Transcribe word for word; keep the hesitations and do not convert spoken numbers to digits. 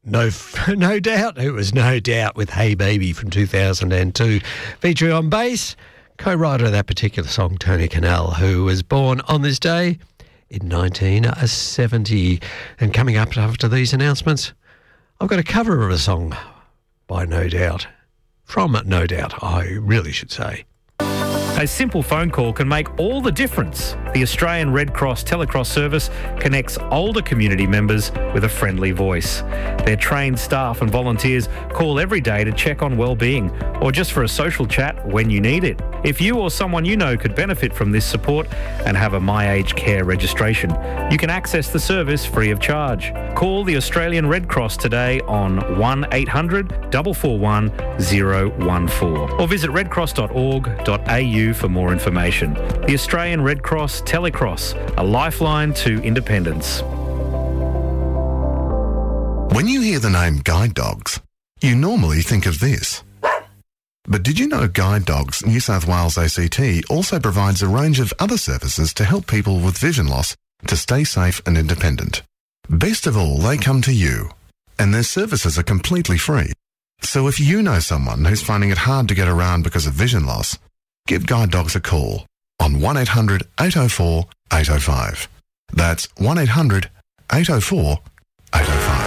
No, no doubt. It was No Doubt with Hey Baby from two thousand two. Featuring on bass, co-writer of that particular song, Tony Cannell, who was born on this day in nineteen seventy. And coming up after these announcements, I've got a cover of a song by No Doubt. From No Doubt, I really should say. A simple phone call can make all the difference. The Australian Red Cross Telecross service connects older community members with a friendly voice. Their trained staff and volunteers call every day to check on well-being or just for a social chat when you need it. If you or someone you know could benefit from this support and have a My Aged Care registration, you can access the service free of charge. Call the Australian Red Cross today on one eight hundred, four four one, zero one four or visit redcross dot org dot a u for more information. The Australian Red Cross Telecross, a lifeline to independence. When you hear the name Guide Dogs, you normally think of this. But did you know Guide Dogs New South Wales A C T also provides a range of other services to help people with vision loss to stay safe and independent? Best of all, they come to you, and their services are completely free. So if you know someone who's finding it hard to get around because of vision loss, give Guide Dogs a call on one eight hundred, eight oh four, eight oh five. That's one eight hundred, eight oh four, eight oh five.